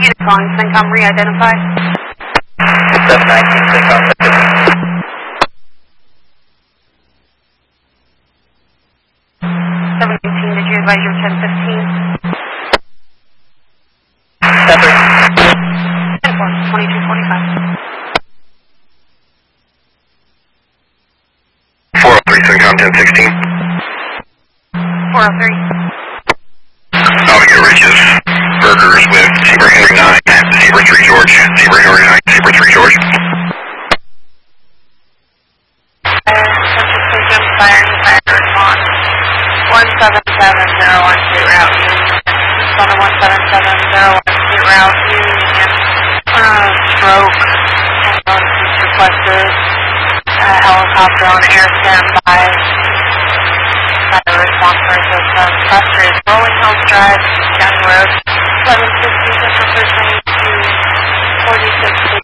Unit calling CENTCOM re-identify. 719 CENTCOM 719, did you advise your 1015? 2245. 403 CENTCOM 1016. 403. Alligator Ridges, Burgers with Zebra Henry 9, Zebra 3 George, Zebra Henry 9, Zebra 3 George. Firing fire response. 177012 route Union. On a 177012 route Union. Stroke. Ambulance requested. Helicopter on air standby. Fire response for system. Cluster is Rolling Hills Drive, County Road, 750 Central 13 to 46